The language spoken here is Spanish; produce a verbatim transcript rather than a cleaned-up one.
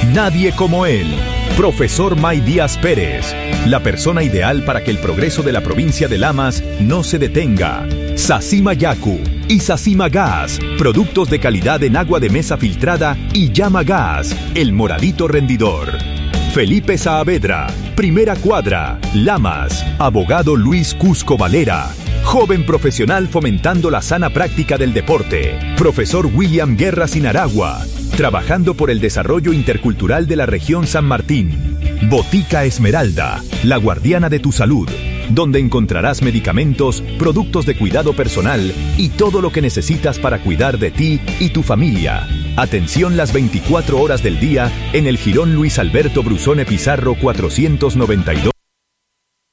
Nadie como él. Profesor May Díaz Pérez, la persona ideal para que el progreso de la provincia de Lamas no se detenga. Sacima Yaku y Sacima Gas, productos de calidad en agua de mesa filtrada y Llama Gas, el moradito rendidor. Felipe Saavedra, Primera Cuadra, Lamas. Abogado Luis Cusco Valera, joven profesional fomentando la sana práctica del deporte. Profesor William Guerra Sinaragua, trabajando por el desarrollo intercultural de la región San Martín. Botica Esmeralda, la guardiana de tu salud, donde encontrarás medicamentos, productos de cuidado personal y todo lo que necesitas para cuidar de ti y tu familia. Atención las veinticuatro horas del día en el Jirón Luis Alberto Brusone Pizarro cuatrocientos noventa y dos.